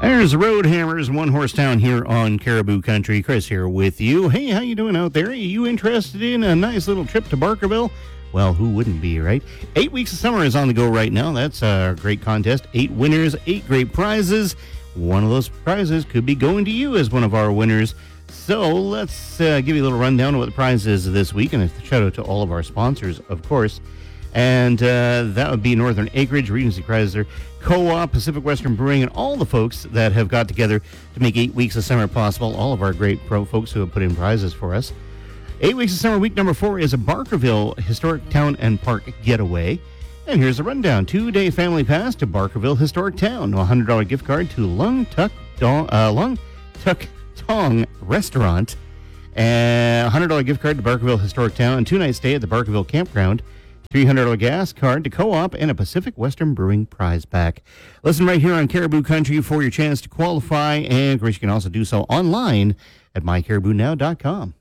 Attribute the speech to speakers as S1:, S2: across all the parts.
S1: There's the Road Hammers, One Horse Town here on Caribou Country. Chris here with you. Hey, how you doing out there? Are you interested in a nice little trip to Barkerville? Well, who wouldn't be, right? 8 Weeks of Summer is on the go right now. That's a great contest. 8 winners, 8 great prizes. One of those prizes could be going to you as one of our winners. So let's give you a little rundown of what the prize is this week. And a shout out to all of our sponsors, of course. And that would be Northern Acreage, Regency Chrysler, Co-op, Pacific Western Brewing, and all the folks that have got together to make 8 Weeks of Summer possible. All of our great pro folks who have put in prizes for us. 8 Weeks of Summer, week number 4 is a Barkerville Historic Town and Park getaway. And here's the rundown. 2-day family pass to Barkerville Historic Town. A $100 gift card to Lung Tuk Tong Restaurant. And a $100 gift card to Barkerville Historic Town. And 2-night stay at the Barkerville Campground. $300 gas card to Co-op and a Pacific Western Brewing prize pack. Listen right here on Caribou Country for your chance to qualify. And of course, you can also do so online at mycaribounow.com.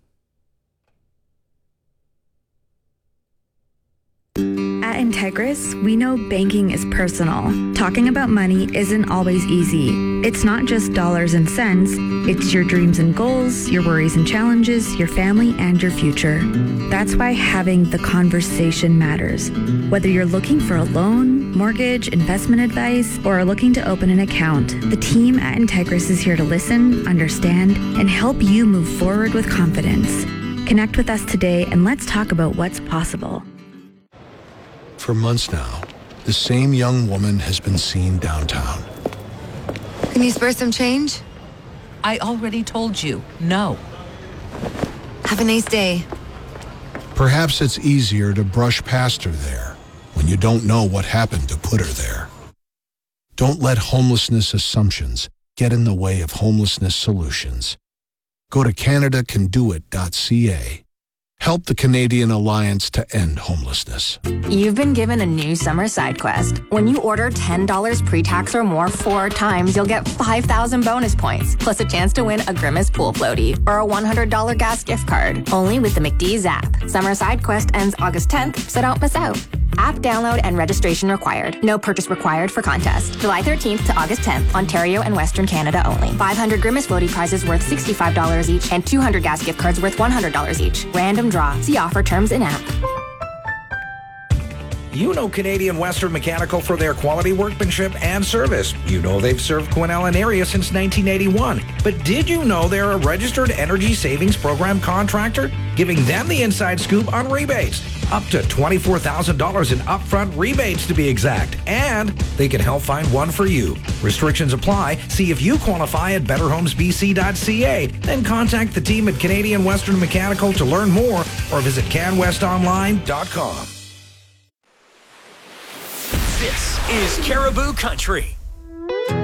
S2: At Integris, we know banking is personal. Talking about money isn't always easy. It's not just dollars and cents. It's your dreams and goals, your worries and challenges, your family, and your future. That's why having the conversation matters. Whether you're looking for a loan, mortgage, investment advice, or are looking to open an account, the team at Integris is here to listen, understand, and help you move forward with confidence. Connect with us today and let's talk about what's possible.
S3: For months now, the same young woman has been seen downtown.
S4: Can you spare some change?
S5: I already told you, no.
S4: Have a nice day.
S3: Perhaps it's easier to brush past her there when you don't know what happened to put her there. Don't let homelessness assumptions get in the way of homelessness solutions. Go to CanadaCanDoIt.ca. Help the Canadian Alliance to End Homelessness.
S6: You've been given a new summer side quest. When you order $10 pre-tax or more 4 times, you'll get 5,000 bonus points, plus a chance to win a Grimace pool floaty or a $100 gas gift card. Only with the McDee's app. Summer side quest ends August 10th, so don't miss out. App download and registration required. No purchase required for contest. July 13th to August 10th, Ontario and Western Canada only. 500 Grimace floaty prizes worth $65 each and 200 gas gift cards worth $100 each. Random draw. See offer terms in app.
S7: You know Canadian Western Mechanical for their quality workmanship and service. You know they've served Quesnel area since 1981. But did you know they're a registered energy savings program contractor? Giving them the inside scoop on rebates. Up to $24,000 in upfront rebates to be exact. And they can help find one for you. Restrictions apply. See if you qualify at betterhomesbc.ca. Then contact the team at Canadian Western Mechanical to learn more or visit canwestonline.com.
S8: This is Caribou Country.